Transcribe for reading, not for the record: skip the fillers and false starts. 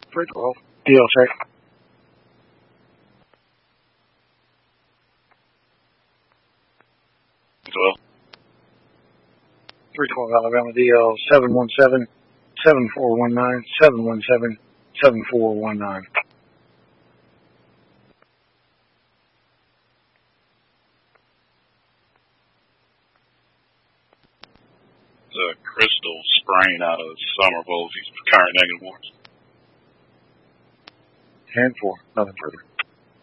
312. DL check. Well, 312 Alabama DL 717-7419, 717-7419. Crystal Sprain out of Somerville. He's current negative wards. 10-4. Nothing further.